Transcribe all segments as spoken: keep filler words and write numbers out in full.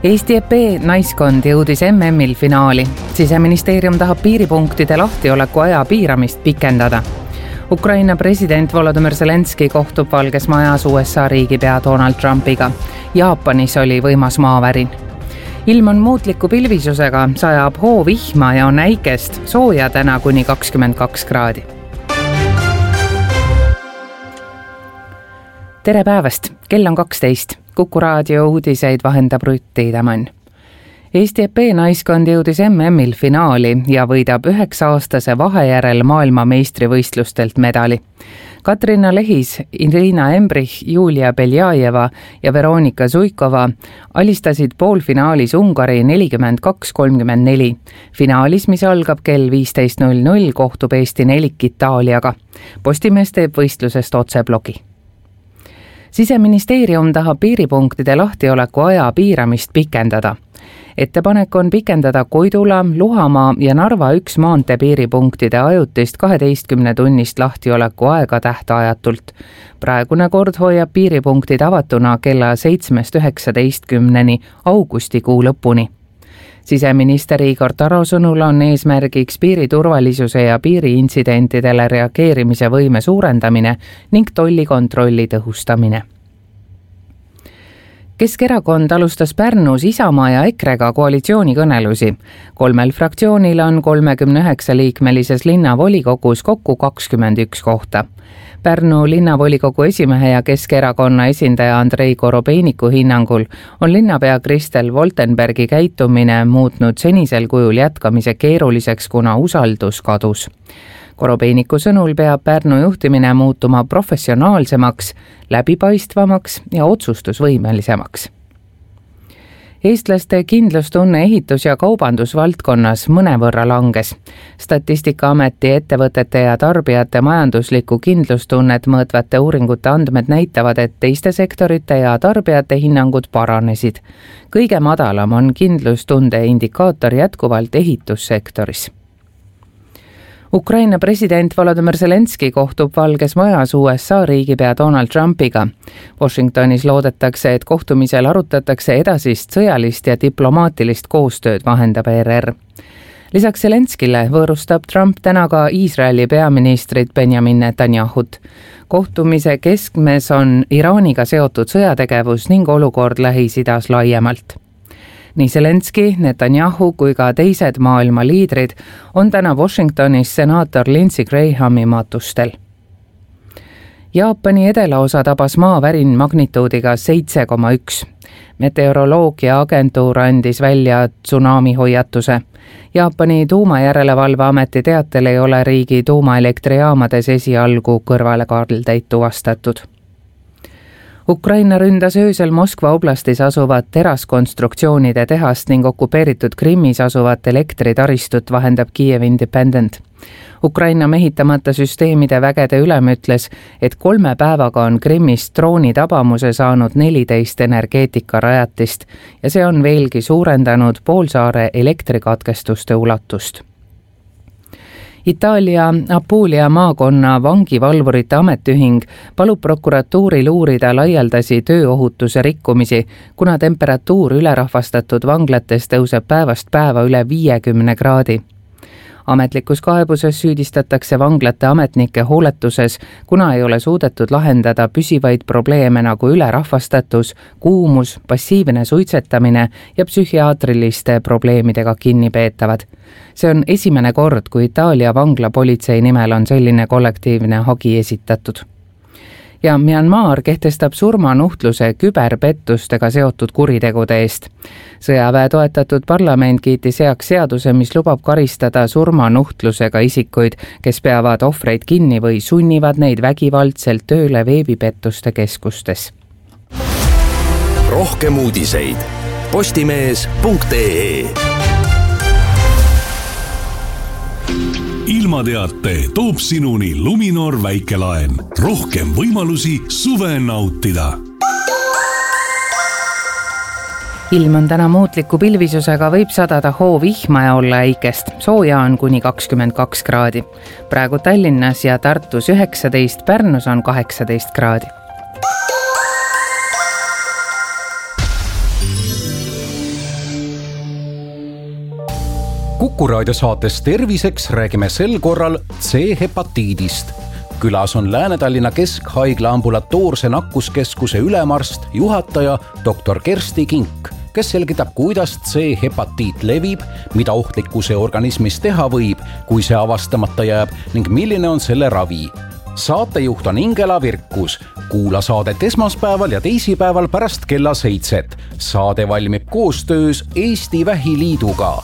Eesti E P naiskond jõudis M M-il finaali. Siseministeerium tahab piiripunktide lahtioleku aja piiramist pikendada. Ukraina president Volodymyr Zelenski kohtub Valges Majas U S A riigipea Donald Trumpiga. Jaapanis oli võimas maavärin. Ilm on muutliku pilvisusega, sajab hoovihma ja on äikest, sooja täna kuni kakskümmend kaks kraadi. Tere päevast, kell on kaksteist. Kuku raadio uudiseid vahendab Rutt Tiidemann. Eesti E P naiskond jõudis M M-il finaali ja võidab üheksa aastase vahejärel maailma meistrivõistlustelt medali. Katrina Lehis, Irina Embrich, Julia Beljajeva ja Veronika Zuikova alistasid poolfinaalis Ungari nelikümmend kaks kolmkümmend neli. Finaalis, mis algab kell viisteist null null, kohtub Eesti nelik Itaaliaga. Postimees teeb võistlusest otseblogi. Siseministeerium tahab piiripunktide lahtioleku aja piiramist pikendada. Ettepanek on pikendada Koidula, Luhamaa ja Narva üks maantee piiripunktide ajutist kaheteistkümne tunnist lahtioleku aega tähtajatult. Praegune kord hoiab piiripunktid avatuna kella seitsmest üheksateistkümneni augustikuu lõpuni. Siseminister Igor Taro sõnul on eesmärgiks piiriturvalisuse ja piiriintsidentidele reageerimise võime suurendamine ning tollikontrolli tõhustamine. Keskerakond alustas Pärnus Isamaa ja Ekrega koalitsioonikõnelusi. Kolmel fraktsioonil on kolmekümne üheksa liikmelises linnavolikogus kokku kakskümmend üks kohta. Pärnu linnavolikogu esimehe ja Keskerakonna esindaja Andrei Korobeiniku hinnangul on linnapea Kristel Woltenbergi käitumine muutnud senisel kujul jätkamise keeruliseks, kuna usaldus kadus. Korobeiniku sõnul peab Pärnu juhtimine muutuma professionaalsemaks, läbipaistvamaks ja otsustusvõimelisemaks. Eestlaste kindlustunne ehitus- ja kaubandusvaldkonnas mõnevõrra langes. Statistikaameti ettevõtete ja tarbijate majanduslikku kindlustunnet mõõtvate uuringute andmed näitavad, et teiste sektorite ja tarbijate hinnangud paranesid. Kõige madalam on kindlustunde indikaator jätkuvalt ehitussektoris. Ukraina president Volodymyr Zelenski kohtub Valges Majas U S A riigipea Donald Trumpiga. Washingtonis loodetakse, et kohtumisel arutatakse edasist sõjalist ja diplomaatilist koostööd, vahendab E R R. Lisaks Zelenskile võõrustab Trump täna ka Iisraeli peaministrit Benjamin Netanyahut. Kohtumise keskmes on Iraaniga seotud sõjategevus ning olukord Lähis-Idas laiemalt. Nii Zelenski, Netanyahu kui ka teised maailma liidrid on täna Washingtonis senaator Lindsey Grahami matustel. Jaapani edelaosa tabas maavärin magnituudiga seitse koma üks. Meteoroloogia agentuur andis välja tsunami hoiatuse. Jaapani tuumajärelevalveameti teatel ei ole riigi tuumaelektrijaamades esialgu kõrvalekaldeid tuvastatud. Ukraina ründas öösel Moskva oblastis asuvat teraskonstruktsioonide tehast ning okupeeritud Krimmis asuvat elektritaristut, vahendab Kiev Independent. Ukraina mehitamata süsteemide vägede ülem ütles, et kolme päevaga on Krimmist drooni tabamuse saanud neliteist energeetikarajatist ja see on veelgi suurendanud poolsaare elektrikatkestuste ulatust. Itaalia Apulia maakonna vangivalvurite ametiühing palub prokuratuuril uurida laialdasi tööohutuse rikkumisi, kuna temperatuur ülerahvastatud vanglates tõuseb päevast päeva üle viiekümne kraadi. Ametlikus kaebuses süüdistatakse vanglate ametnike hooletuses, kuna ei ole suudetud lahendada püsivaid probleeme nagu ülerahvastatus, kuumus, passiivne suitsetamine ja psühhiaatriliste probleemidega kinnipeetavad. See on esimene kord, kui Itaalia vanglapolitsei nimel on selline kollektiivne hagi esitatud. Ja Myanmar kehtestab surmanuhtluse küberpettustega seotud kuritegude eest. Sõjaväe toetatud parlament kiitis heaks seaduse, mis lubab karistada surmanuhtlusega isikuid, kes peavad ohvreid kinni või sunnivad neid vägivaldselt tööle veebipettuste keskustes. Rohkem uudiseid postimees punkt ee. Ilmateate toob sinuni Luminor väikelaen. Rohkem võimalusi suve nautida. Ilm on täna muutliku pilvisusega, võib sadada hoovihma ja olla äikest. Sooja on kuni kakskümmend kaks kraadi. Praegu Tallinnas ja Tartus üheksateist, Pärnus on kaheksateist kraadi. Kuku raadio saates Terviseks räägime sel korral C-hepatiidist. Külas on Lääne-Tallinna Keskhaigla ambulatoorse nakkuskeskuse ülemarst, juhataja doktor Kersti Kink, kes selgitab, kuidas C-hepatiit levib, mida ohtlikku see organismis teha võib, kui see avastamata jääb ning milline on selle ravi. Saatejuht on Ingela Virkus. Kuula saadet esmaspäeval ja teisipäeval pärast kella seitset. Saade valmib koostöös Eesti Vähiliiduga.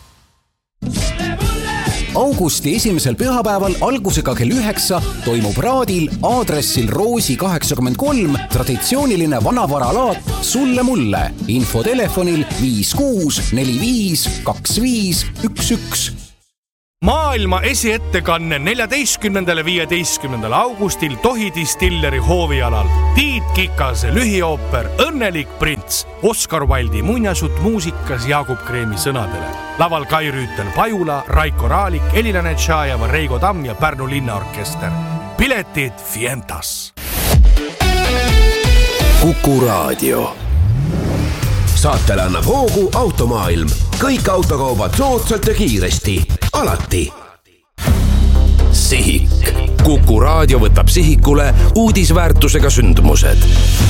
Augusti esimesel pühapäeval algusega kell üheksa toimub raadil aadressil Roosi kaheksakümmend kolm traditsiooniline vanavaralaat Sulle mulle. Info telefonil viis kuus neli viis kaks viis üks üks. Maailma esiettekanne neljateistkümnendal ja viieteistkümnendal augustil Tohi Distilleri hoovialal. Tiit Kikase lühiooper Õnnelik prints. Oskar Wilde'i muinasjutt muusikas Jaagup Kreemi sõnadele. Laval Kai Rüütel Pajula, Raiko Raalik, Elina Netšajeva, Reigo Tamm ja Pärnu linnaorkester. Piletid Fientas. Kuku raadio. Saatele annab hoogu Automaailm. Kõik autokaubad soodsalt ja kiiresti. Alati. Sihik. Kuku raadio võtab sihikule uudisväärtusega sündmused.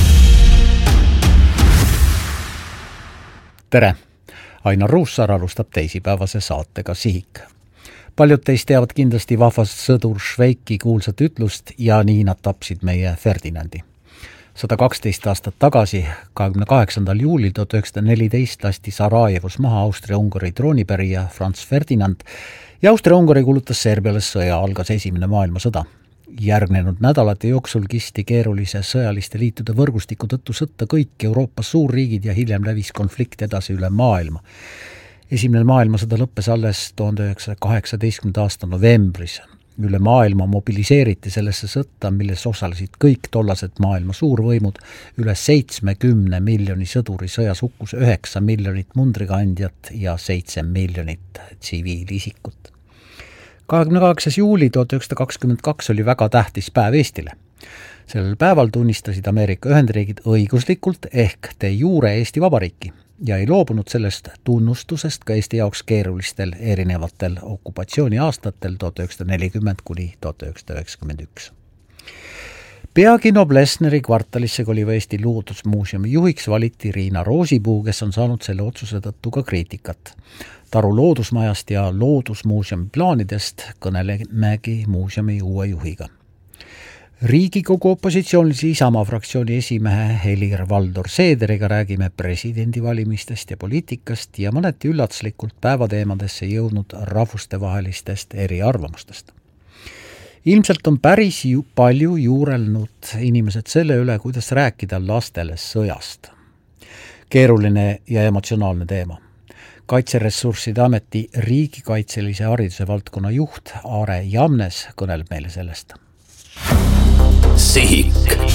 Tere! Ainar Ruussaar alustab teisipäevase saatega Sihik. Paljud teist teavad kindlasti vahvast sõdur Šveiki kuulsat ütlust ja nii nad tapsid meie Ferdinandi. sada kaksteist aastat tagasi, kahekümne kaheksandal juulil tuhat üheksasada neliteist lasti Sarajevos maha Austria-Ungari troonipärija Franz Ferdinand ja Austria-Ungari kuulutas Serbiale sõja, algas esimene maailmasõda. Järgnenud nädalate jooksul kisti keerulise sõjaliste liitude võrgustiku tõttu sõtta kõik Euroopa suurriigid ja hiljem lävis konflikt edasi üle maailma. Esimene maailmasõda lõppes alles tuhande üheksasaja kaheksateistkümnenda aasta novembris. Üle maailma mobiliseeriti sellesse sõtta, milles osalesid kõik tollased maailma suurvõimud, üle seitsmekümne miljoni sõduri, sõjas hukkus üheksa miljonit mundrikandjat ja seitse miljonit tsiviilisikut. kahekümne kaheksas juuli tuhat üheksasada kakskümmend kaks oli väga tähtis päev Eestile. Sellel päeval tunnistasid Ameerika Ühendriigid õiguslikult ehk de jure Eesti Vabariiki ja ei loobunud sellest tunnustusest ka Eesti jaoks keerulistel erinevatel okupatsiooni aastatel tuhat üheksasada nelikümmend kuni tuhat üheksasada üheksakümmend üks. Peagi Noblessneri kvartalisse koliva Eesti Loodusmuuseumi juhiks valiti Riina Roosipuu, kes on saanud selle otsuse tõttu ka kriitikat. Taru loodusmajast ja Loodusmuuseumi plaanidest kõnelemegi muuseumi uue juhiga. Riigikogu opositsioonilise Isamaa fraktsiooni esimehe Helir-Valdor Seederiga räägime presidendivalimistest ja poliitikast ja mõneti üllatuslikult päevateemadesse jõudnud rahvustevahelistest eriarvamustest. Ilmselt on päris ju palju juurelnud inimesed selle üle, kuidas rääkida lastele sõjast. Keeruline ja emotsionaalne teema. Kaitseressursside ameti riigikaitselise hariduse valdkonna juht Aare Jamnes kõneleb meile sellest. Sihik.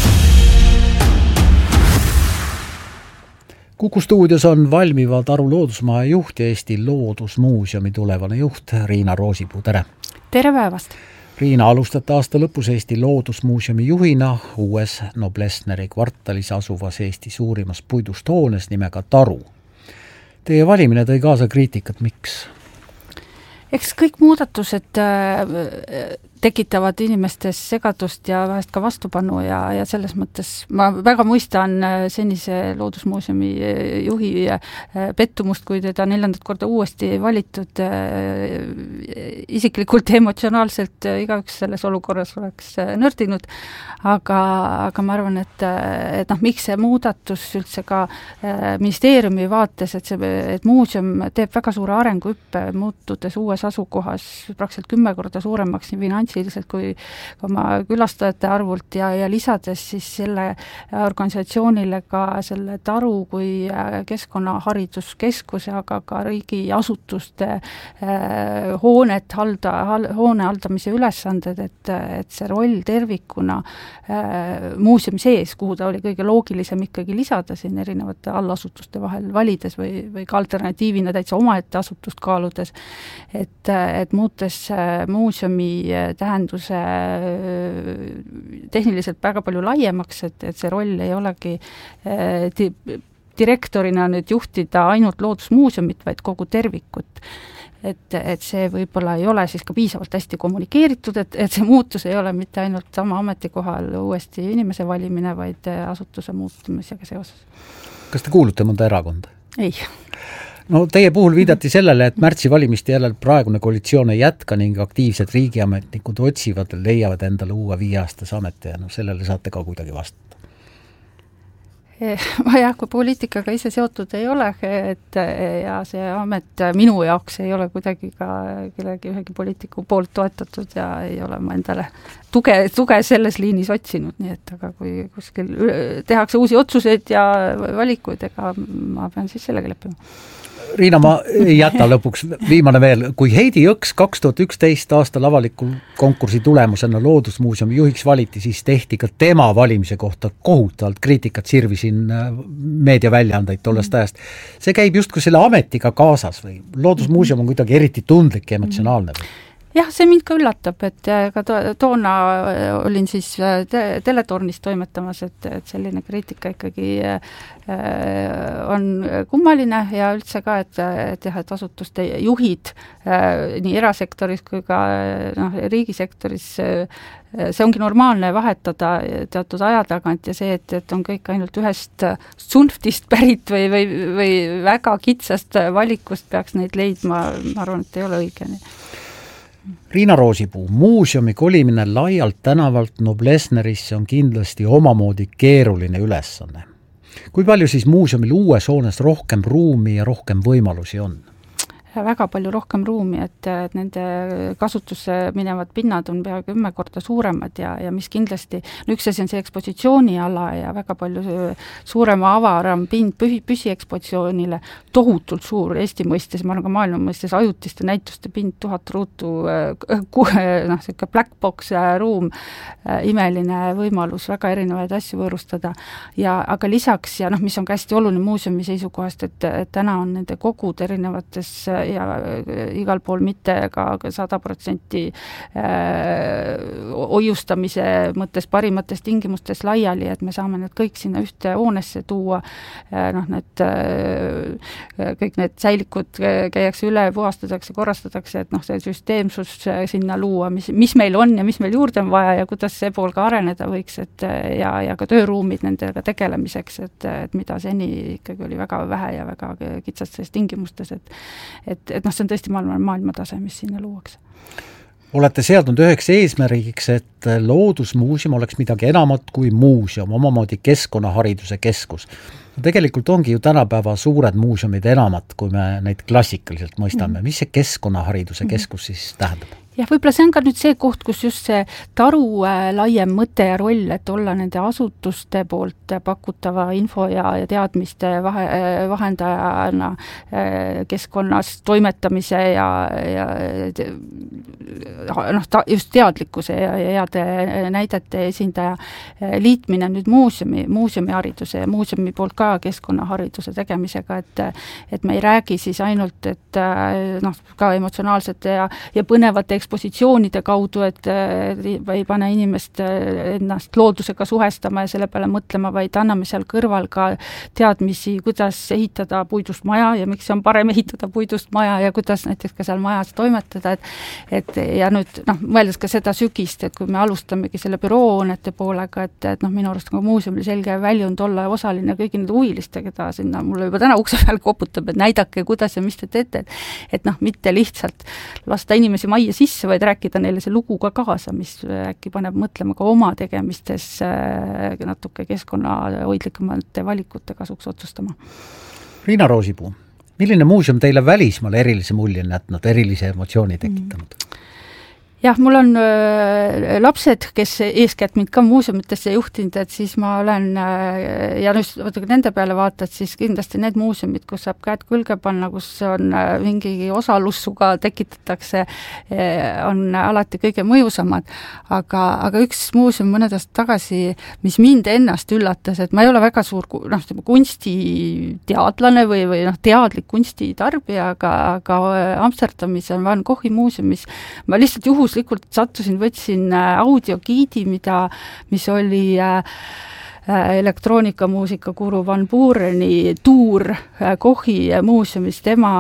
Kuku stuudios on valmiva Taru loodusmaja juht ja Eesti Loodusmuuseumi tulevane juht Riina Roosipuu. Tere! Tere päevast! Riina, alustate aasta lõpus Eesti Loodusmuuseumi juhina uues Noblessneri kvartalis asuvas Eesti suurimas puidust hoones nimega Taru. Teie valimine tõi kaasa kriitikat, miks? Eks kõik muudatused tekitavad inimestes segadust ja vahest ka vastupanu ja, ja selles mõttes ma väga mõistan senise Loodusmuuseumi juhi pettumust, kui teda neljandat korda uuesti valitud. Isiklikult ja emotsionaalselt igaüks selles olukorras oleks nördinud, aga, aga ma arvan, et, et noh, miks see muudatus üldse ka ministeeriumi vaates, et, see, et muuseum teeb väga suure arenguhüppe, muutudes uues asukohas praktiliselt kümme korda suuremaks nii finantsiliselt kui oma külastajate arvult ja, ja lisades siis selle organisatsioonile ka selle Taru kui keskkonnahariduskeskuse, aga ka riigiasutuste eh, hoonet halda, hal, hoone haldamise ülesanded, et, et see roll tervikuna eh, muuseumi sees, kuhu ta oli kõige loogilisem ikkagi lisada siin erinevate allasutuste vahel valides või, või ka alternatiivina täitsa omaette asutust kaaludes, et, et muutes muuseumi tähenduse tehniliselt väga palju laiemaks, et, et see roll ei olegi di- direktorina nüüd juhtida ainult loodusmuuseumit, vaid kogu tervikut. et, et see võib-olla ei ole siis ka piisavalt hästi kommunikeeritud, et, et see muutus ei ole mitte ainult sama ametikohal uuesti inimese valimine, vaid asutuse muutumisega seoses. Kas te kuulute mõnda erakonda? Ei. No teie puhul viidati sellele, et märtsi valimiste jälle praegune koalitsioon ei jätka ning aktiivsed riigiametnikud otsivad, leiavad endale uue viieaastase ameti ja no sellele saate ka kuidagi vastata. Ma jah, kui poliitikaga ise seotud ei ole, et ja see amet minu jaoks ei ole kuidagi ka kellegi ühegi poliitiku poolt toetatud ja ei ole ma endale tuge, tuge selles liinis otsinud, nii et aga kui kuskil tehakse uusi otsuseid ja valikuid, ega ma pean siis sellega leppima. Riina, ma ei jäta lõpuks viimane veel. Kui Heidi Jõks kaks tuhat üksteist aastal avalikul konkursi tulemusena Loodusmuuseumi juhiks valiti, siis tehti ka tema valimise kohta kohutavalt kriitikat sirvisin meediaväljaandeid tollest ajast. See käib justkui selle ametiga kaasas või Loodusmuuseum on kuidagi eriti tundlik ja emotsionaalne või? Jah, see mind ka üllatab, et ka to, toona olin siis te, teletornis toimetamas, et, et selline kriitika ikkagi äh, on kummaline ja üldse ka, et, et jah, et asutuste juhid äh, nii erasektoris kui ka noh, riigisektoris äh, see ongi normaalne vahetada teatud aja tagant ja see, et, et on kõik ainult ühest sunftist pärit või, või, või väga kitsast valikust peaks neid leidma, ma arvan, et ei ole õige. Riina Roosipuu, muuseumi kolimine laialt tänavalt Noblessnerisse on kindlasti omamoodi keeruline ülesanne. Kui palju siis muuseumil uues hoones rohkem ruumi ja rohkem võimalusi on? Väga palju rohkem ruumi, et, et nende kasutusse minevad pinnad on pea kümme korda suuremad ja, ja mis kindlasti, no üks asi on see ekspositsiooniala ja väga palju suurema avaram pind püsi, püsiekspositsioonile, tohutult suur Eesti mõistes, ma arvan ka maailma mõistes ajutiste näituste pind, tuhat ruutu, noh, selline black box ruum, imeline võimalus väga erinevaid asju võõrustada ja aga lisaks, ja noh, mis on ka hästi oluline muuseumi seisukohast, et, et täna on nende kogud erinevates ja igal pool mitte ka sada protsenti hoiustamise mõttes parimates tingimustes laiali, et me saame need kõik sinna ühte hoonesse tuua, noh, need kõik need säilikud käiakse üle, puhastatakse, korrastatakse, et noh, see süsteemsus sinna luua, mis, mis meil on ja mis meil juurde on vaja ja kuidas see pool ka areneda võiks, et ja, ja ka tööruumid nendega tegelemiseks, et, et mida seni ikkagi oli väga vähe ja väga kitsastes tingimustes, et et, et noh, see on tõesti maailma, maailmatase, mis sinna luuakse. Olete seadnud üheks eesmärgiks, et Loodusmuuseum oleks midagi enamat kui muuseum, omamoodi keskkonnahariduse keskus. No tegelikult ongi ju tänapäeva suured muuseumid enamat, kui me neid klassikaliselt mõistame. Mis see keskkonnahariduse keskus siis tähendab? Ja võib-olla see on ka nüüd see koht, kus just see taru laiem mõte ja roll, et olla nende asutuste poolt pakutava info ja, ja teadmiste vahe, vahendajana keskkonnas toimetamise ja, ja noh, ta, just teadlikkuse ja, ja heade näidete esindaja liitmine nüüd muuseumi, muuseumihariduse ja muuseumi poolt ka keskkonnahariduse tegemisega, et, et me ei räägi siis ainult, et noh, ka emotsionaalsete ja, ja põnevate ekspositsioonide kaudu, et ei pane inimest ennast loodusega suhestama ja selle peale mõtlema, vaid anname seal kõrval ka teadmisi, kuidas ehitada puidust maja ja miks on parem ehitada puidust maja ja kuidas näiteks ka seal majas toimetada, et, et ja nüüd noh, mõeldes ka seda sügist, et kui me alustamegi selle büroohoonete poolega, et, et noh, minu arust ka muuseumil selge väljund olla osaline kõigi need huviliste, keda sinna mulle juba täna ukse peal koputab, et näidake, kuidas ja mis te teete, et, et noh, mitte lihtsalt lasta inimesi majja sisse, vaid rääkida neile see lugu ka kaasa, mis äkki paneb mõtlema ka oma tegemistes natuke keskkonnahoidlikumate valikute kasuks otsustama. Riina Roosipuu, milline muuseum teile välismaal erilise mulje jätnud, erilise emotsiooni tekitanud? Mm. Jah, mul on äh, lapsed, kes eeskätt mind ka muuseumitesse juhtinud, et siis ma olen äh, ja nüüd vaata, nende peale vaatad, siis kindlasti need muuseumid, kus saab käed külge panna, kus on äh, mingi osalussuga tekitatakse, äh, on alati kõige mõjusamad. Aga, aga üks muuseum mõned aastad tagasi, mis mind ennast üllatas, et ma ei ole väga suur noh, kunstiteadlane või, või noh, teadlik kunstitarbija, aga, aga Amsterdamis on Van Goghi muuseumis, ma lihtsalt juhus likult sattusin, võtsin audiogiidi, mida, mis oli äh, elektroonikamuusika guru Van Bureni tuur Kochi muuseumis, tema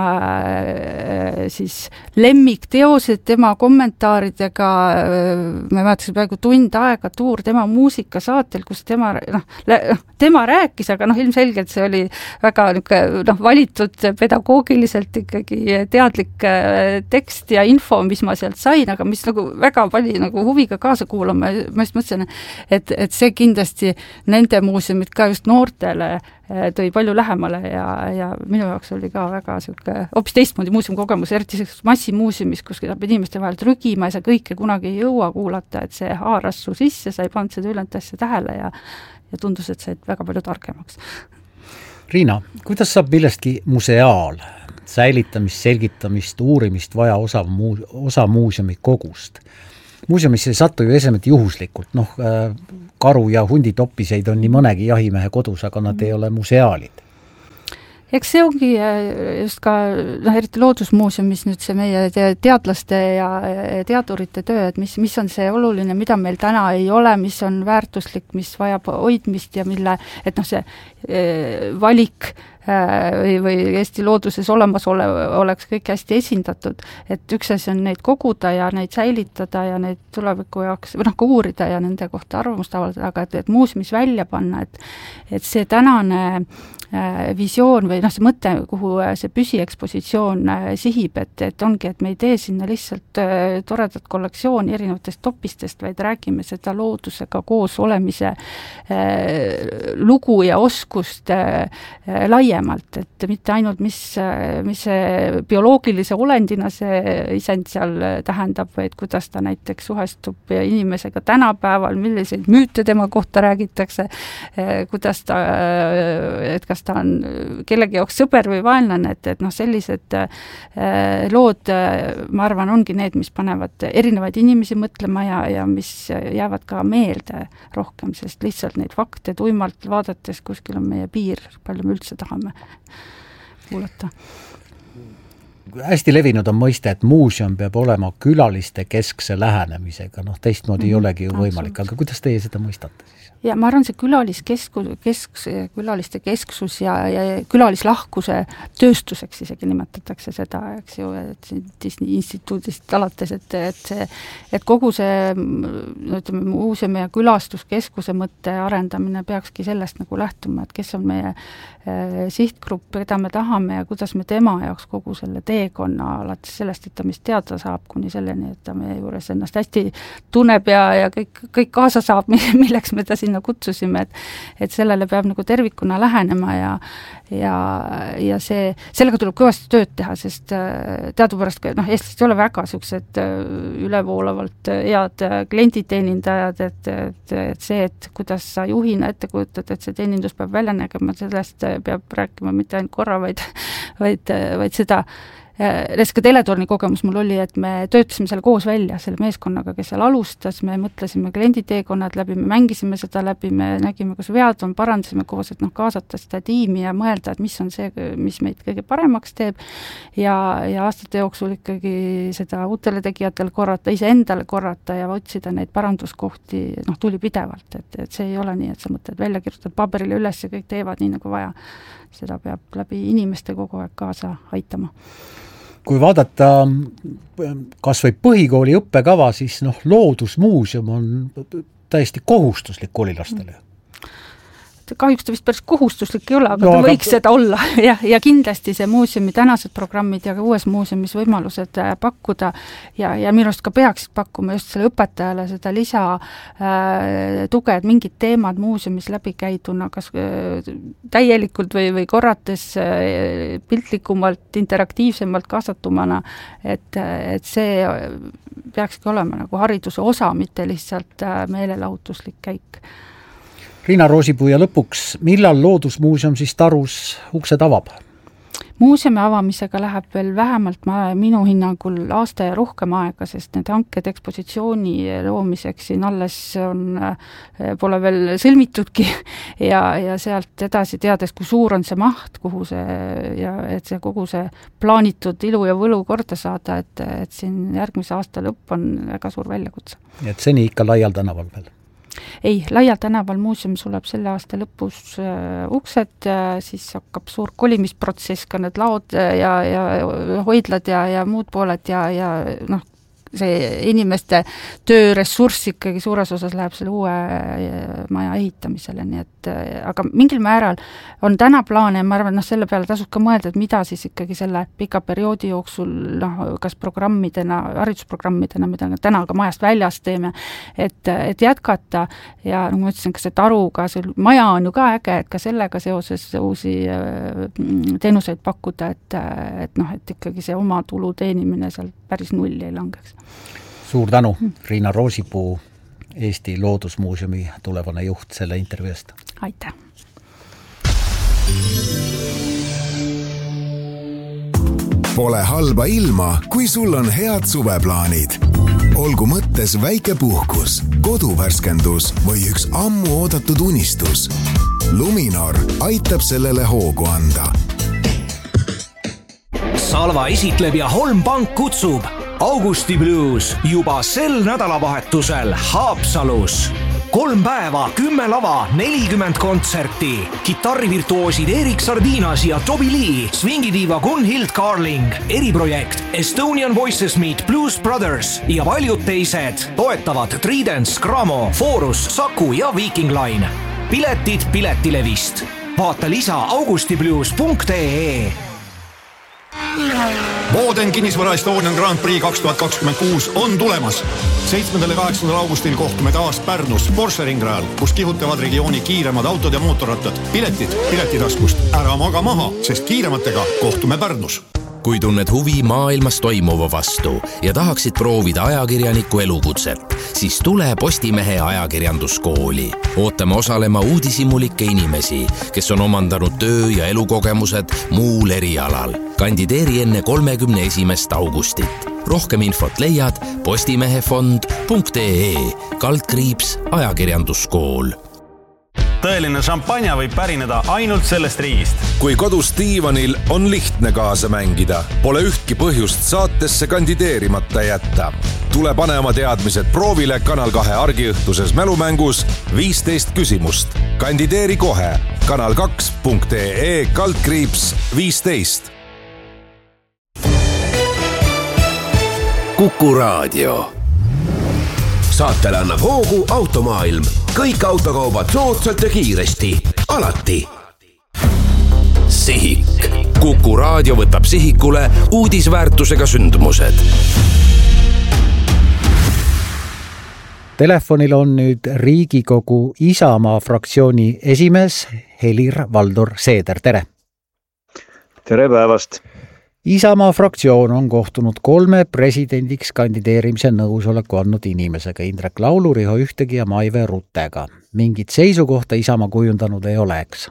siis lemmikteosed, tema kommentaaridega, me vaatasin praegu tund aega tuur tema muusikasaatel, kus tema, noh, tema rääkis, aga noh, ilmselgelt see oli väga noh, valitud pedagoogiliselt ikkagi teadlik tekst ja info, mis ma sealt sain, aga mis nagu väga palju nagu huviga kaasa kuulama, ma just mõtlesin, et, et see kindlasti nende muuseumid ka just noortele tõi palju lähemale ja, ja minu jaoks oli ka väga siuke hoopis teistmoodi muuseumikogemus, eriti sellises massimuuseumis, kus peab inimeste vahel trügima ja sa kõike kunagi ei jõua kuulata, et see haaras su sisse, sa ei pannud seda ülejäänud asja tähele ja, ja tundus, et said väga palju targemaks. Riina, kuidas saab millestki museaal, säilitamist, selgitamist, uurimist vaja osa, muu, osa muuseumi kogust? Muuseumisse ei satu ju esemed juhuslikult, noh, karu ja hunditoppiseid on nii mõnegi jahimehe kodus, aga nad ei ole museaalid. Eks see ongi just ka, noh, eriti loodusmuuseumis nüüd see meie teadlaste ja teadurite töö, et mis, mis on see oluline, mida meil täna ei ole, mis on väärtuslik, mis vajab hoidmist ja mille, et noh, see valik või, või Eesti looduses olemas ole, oleks kõik hästi esindatud, et üks asi on neid koguda ja neid säilitada ja neid tuleviku jaoks, või noh, ka uurida ja nende kohta arvamust avaldada, aga et, et muuseumis välja panna, et, et see tänane äh, visioon või noh, see mõte, kuhu see püsiekspositsioon äh, sihib, et, et ongi, et me ei tee sinna lihtsalt äh, toredat kollektsiooni erinevatest topistest, vaid räägime seda loodusega koos olemise äh, lugu ja oskust äh, laia laiemalt, et mitte ainult, mis, mis see bioloogilise olendina see isend seal tähendab, vaid kuidas ta näiteks suhestub inimesega tänapäeval, milliseid müüte tema kohta räägitakse, kuidas ta, et kas ta on kellegi jaoks sõber või vaenlane, et, et noh, sellised lood, ma arvan, ongi need, mis panevad erinevaid inimesi mõtlema ja, ja mis jäävad ka meelde rohkem, sest lihtsalt neid fakte tuimalt vaadates kuskil on meie piir, palju me üldse tahame kuulata. Hästi levinud on mõiste, et muuseum peab olema külaliste keskse lähenemisega, noh teistmoodi mm-hmm. ei olegi ju võimalik, aga kuidas teie seda mõistate siis? Ja ma arvan, see külaliskeskus, kesks, külaliste kesksus ja, ja külalislahkuse tööstuseks isegi nimetatakse seda, eks ju, et Disney instituudist alates, et, et, see, et kogu see ütleme, muuseumi ja külastuskeskuse mõtte arendamine peakski sellest nagu lähtuma, et kes on meie eh, sihtgrupp, keda me tahame ja kuidas me tema jaoks kogu selle teekonna alates sellest, et ta mis teada saab, kuni selleni, et ta meie juures ennast hästi tunneb ja, ja kõik, kõik kaasa saab, milleks me ta sinna kutsusime, et, et sellele peab nagu tervikuna lähenema ja, ja, ja see, sellega tuleb kõvasti tööd teha, sest teadupärast, noh, eestlased ei ole väga siuksed ülevoolavalt head klienditeenindajad, et, et, et see, et kuidas sa juhina ette kujutad, et see teenindus peab välja nägema, sellest peab rääkima mitte ainult korra, vaid, vaid, vaid seda Näiteks ka teletorni kogemus mul oli, et me töötasime selle koos välja, selle meeskonnaga, kes seal alustas, me mõtlesime klienditeekonnad läbi, me mängisime seda läbi, me nägime, kus vead on, parandasime koos, et noh, kaasata seda tiimi ja mõelda, et mis on see, mis meid kõige paremaks teeb ja, ja aastate jooksul ikkagi seda uutele tegijatele korrata, ise endale korrata ja otsida neid paranduskohti, noh, tuli pidevalt, et, et see ei ole nii, et sa mõtled välja, kirjutad paberile üles ja kõik teevad nii nagu vaja. Seda peab läbi inimeste kogu aeg kaasa aitama. Kui vaadata kas või põhikooli õppekava, siis noh, loodusmuuseum on täiesti kohustuslik koolilastele. Kahjuks ta vist päris kohustuslik ei ole, aga no, ta aga... võiks seda olla ja, ja kindlasti see muuseumi tänased programmid ja ka uues muuseumis võimalused pakkuda ja, ja minu arust ka peaksid pakkuma just selle õpetajale seda lisa äh, tuge, et mingid teemad muuseumis läbi käiduna, kas äh, täielikult või, või korrates äh, piltlikumalt, interaktiivsemalt kaasatumana, et, et see peakski olema nagu hariduse osa, mitte lihtsalt äh, meelelahutuslik käik. Riina Roosipuu ja lõpuks, millal Loodusmuuseum siis Tarus uksed avab? Muuseumi avamisega läheb veel vähemalt ma, minu hinnangul aasta ja rohkem aega, sest need hanked ekspositsiooni loomiseks siin alles on, pole veel sõlmitudki ja, ja sealt edasi teades, kui suur on see maht, kuhu see ja et see kogu see plaanitud ilu ja võlu korda saada, et, et siin järgmise aasta lõpp on väga suur väljakutse. Et seni ikka laial tänaval veel? ei, Laial tänaval muuseum suleb selle aasta lõpus äh, uksed, äh, siis hakkab suur kolimisprotsess, ka need laod ja, ja hoidlad ja, ja muud pooled ja, ja noh, see inimeste tööressurss ikkagi suures osas läheb selle uue maja ehitamisele, nii et aga mingil määral on täna plaane ja ma arvan, noh, selle peale tasub ka mõelda, et mida siis ikkagi selle pika perioodi jooksul, noh, kas programmidena, haridusprogrammidena, mida täna ka majast väljas teeme, et, et jätkata ja nagu ma ütlesin, ka see taruga, see maja on ju ka äge, et ka sellega seoses uusi teenuseid pakkuda, et, et noh, et ikkagi see oma tulu teenimine seal päris nulli ei langeks. Suur tänu, Riina Roosipuu, Eesti Loodusmuuseumi tulevane juht selle intervjuust. Aitäh! Pole halba ilma, kui sul on head suveplaanid. Olgu mõttes väike puhkus, koduvärskendus või üks ammu oodatud unistus. Luminor aitab sellele hoogu anda. Salva esitleb ja Holmpank kutsub Augusti Blues juba sel nädalavahetusel Haapsalus. Kolm päeva, kümme lava, nelikümmend kontserti. Kitarrivirtuoosid Erik Sardinas ja Toby Lee, swingidiiva Gunhild Carling, eriprojekt Estonian Voices Meet Blues Brothers ja paljud teised toetavad Tridents, Gramo, Forus, Saku ja Viking Line. Piletid Piletilevist. Vaata lisa augustiblues punkt ee. Booden kinnisvara Estonian Grand Prix kaks tuhat kakskümmend kuus on tulemas. seitsmendal ja kaheksandal augustil kohtume taas Pärnus Porsche ringrajal, kus kihutavad regiooni kiiremad autod ja mootorrattad. Piletid Piletitaskust. Ära maga maha, sest kiirematega kohtume Pärnus. Kui tunned huvi maailmas toimuva vastu ja tahaksid proovida ajakirjaniku elukutset, siis tule Postimehe ajakirjanduskooli. Ootame osalema uudishimulikke inimesi, kes on omandanud töö- ja elukogemused muul erialal. Kandideeri enne kolmekümne esimest augustit. Rohkem infot leiad postimehefond punkt ee kaldkriips ajakirjanduskool. Tõeline šampanja võib pärineda ainult sellest riigist. Kui kodus diivanil on lihtne kaasa mängida, pole ühtki põhjust saatesse kandideerimata jätta. Tule pane oma teadmised proovile Kanal kahe argiõhtuses mälumängus viisteist küsimust. Kandideeri kohe kanal kaks punkt ee kaldkriips viisteist. Kuku Raadio. Saatele annab hoogu Automaailm. Kõik autokaubad soodsalt ja kiiresti. Alati. Sihik. Kuku Raadio võtab sihikule uudisväärtusega sündmused. Telefonil on nüüd Riigikogu Isamaa fraktsiooni esimees Helir-Valdor Seeder. Tere! Tere päevast! Isamaa fraktsioon on kohtunud kolme presidendiks kandideerimise nõusoleku andnud inimesega, Indrek Laulu, Riho Ühtegi ja Maive Ruttega. Mingit seisukohta Isamaa kujundanud ei ole, eks?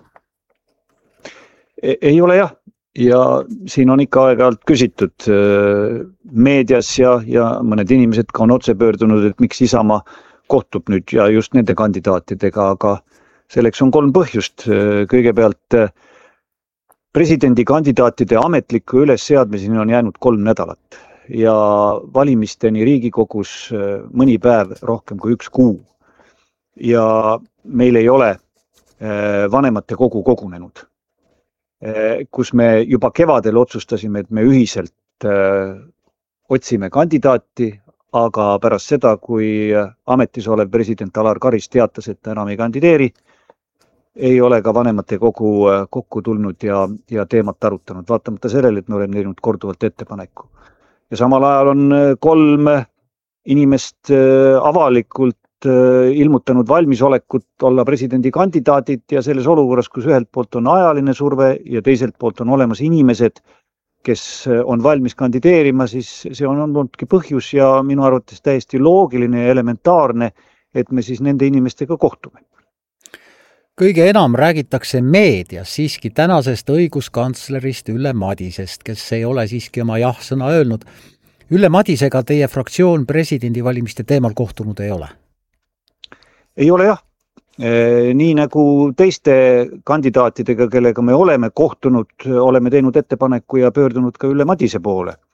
Ei ole jah, ja siin on ikka aeg-ajalt küsitud meedias ja, ja mõned inimesed ka on otse pöördunud, et miks Isamaa kohtub nüüd ja just nende kandidaatidega, aga selleks on kolm põhjust. Kõigepealt presidendikandidaatide ametliku ülesseadmiseni on jäänud kolm nädalat ja valimisteni Riigikogus mõni päev rohkem kui üks kuu. Ja meil ei ole vanemate kogu kogunenud, kus me juba kevadel otsustasime, et me ühiselt otsime kandidaati, aga pärast seda, kui ametis olev president Alar Karis teatas, et ta enam ei kandideeri, ei ole ka vanemate kogu kokku tulnud ja, ja teemat arutanud, vaatamata sellele, et me oleme teinud korduvalt ettepaneku. Ja samal ajal on kolm inimest avalikult ilmutanud valmisolekut olla presidendi kandidaadid ja selles olukorras, kus ühelt poolt on ajaline surve ja teiselt poolt on olemas inimesed, kes on valmis kandideerima, siis see on olnudki põhjus ja minu arvates täiesti loogiline ja elementaarne, et me siis nende inimestega kohtume. Kõige enam räägitakse meedias siiski tänasest õiguskantslerist Ülle Madisest, kes ei ole siiski oma jah-sõna öelnud. Ülle Madisega teie fraktsioon presidendivalimiste teemal kohtunud ei ole? Ei ole jah. Nii nagu teiste kandidaatidega, kellega me oleme kohtunud, oleme teinud ettepaneku ja pöördunud ka Ülle Madise poole.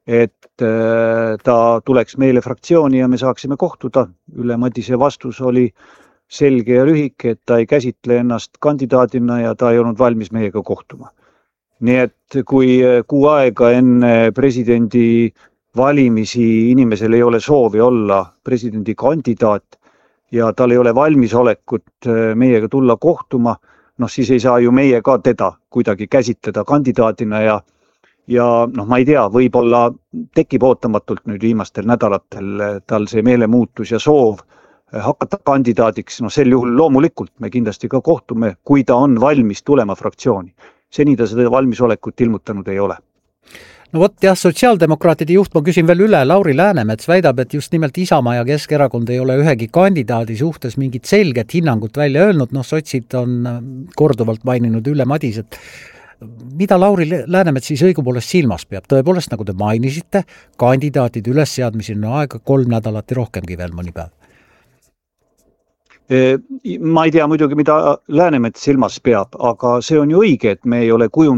et ta tuleks meile fraktsiooni ja me saaksime kohtuda. Ülle Madise vastus oli selge ja lühike, et ta ei käsitle ennast kandidaadina ja ta ei olnud valmis meiega kohtuma. Nii et kui kuu aega enne presidendi valimisi inimesel ei ole soovi olla presidendi kandidaat ja tal ei ole valmisolekut meiega tulla kohtuma, noh siis ei saa ju meie ka teda kuidagi käsitleda kandidaadina ja Ja noh, ma ei tea, võib-olla tekib ootamatult nüüd viimastel nädalatel tal see meelemuutus ja soov hakata kandidaadiks, noh sel juhul loomulikult me kindlasti ka kohtume, kui ta on valmis tulema fraktsiooni. Seni ta seda valmisolekut ilmutanud ei ole. No vot jah, sotsiaaldemokraatide juht, ma küsin veel üle, Lauri Läänemets väidab, et just nimelt Isamaa ja Keskerakond ei ole ühegi kandidaadi suhtes mingit selget hinnangut välja öelnud, noh sotsid on korduvalt maininud Ülle Madiset. Mida Lauri Läänemets siis õigupoolest silmas peab? Tõepoolest, nagu te mainisite, kandidaatid ülesseadmisi on aega kolm nädalat ja rohkemgi veel mõni päev. Ma ei tea muidugi, mida Läänemets silmas peab, aga see on ju õige, et me ei ole kujund